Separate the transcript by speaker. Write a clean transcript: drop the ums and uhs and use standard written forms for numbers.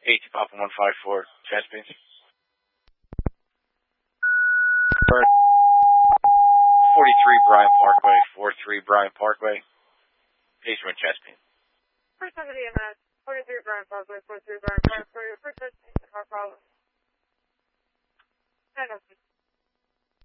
Speaker 1: 8 Papa 154, Chesapeake. 43 Bryant Parkway, 43 Bryant Parkway, Eastern Chesapeake.
Speaker 2: First time to EMS, 43 Bryant Parkway, 43 Bryant Parkway, first time car problem. 906.